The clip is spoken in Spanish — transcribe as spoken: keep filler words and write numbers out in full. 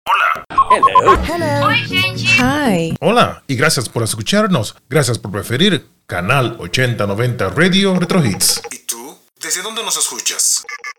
Hola. Hello. Hello. Oi, gente. Hi. Hola, y gracias por escucharnos. Gracias por preferir Canal ochenta noventa Radio Retro Hits. ¿Y tú? ¿Desde dónde nos escuchas?